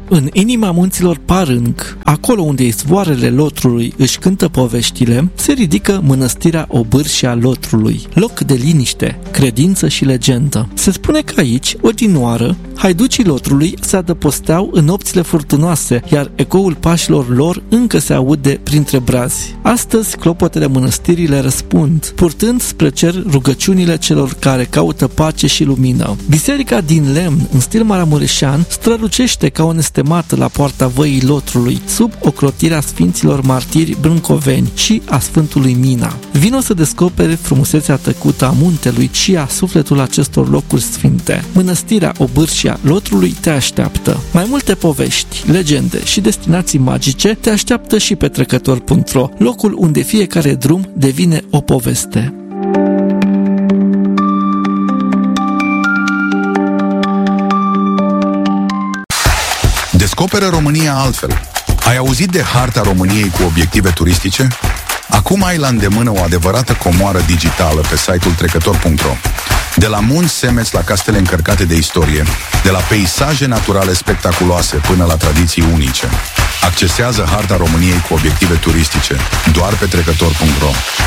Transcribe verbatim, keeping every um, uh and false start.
În inima munților Parâng, acolo unde izvoarele Lotrului își cântă poveștile, se ridică mănăstirea Obârșia Lotrului, loc de liniște, credință și legendă. Se spune că aici, odinioară, haiducii Lotrului se adăposteau în nopțile furtunoase, iar ecoul pașilor lor încă se aude printre brazi. Astăzi, clopotele mănăstirii le răspund, purtând spre cer rugăciunile celor care caută pace și lumină. Biserica din lemn, în stil maramureșean, strălucește ca o nestemată la poarta văii Lotrului, sub ocrotirea sfinților martiri brâncoveni și a Sfântului Mina. Vino să descoperi frumusețea tăcută a muntelui și a sufletul acestor locuri sfinte. Mănăstirea Obârșia Lotrului te așteaptă. Mai multe povești, legende și destinații magice te așteaptă și pe trecător punct ro, locul unde fiecare drum devine o poveste. Descoperă România altfel. Ai auzit de harta României cu obiective turistice? Acum ai la îndemână o adevărată comoară digitală pe site-ul trecător punct ro. De la munți semeți la castele încărcate de istorie, de la peisaje naturale spectaculoase până la tradiții unice. Accesează harta României cu obiective turistice doar pe trecător punct ro.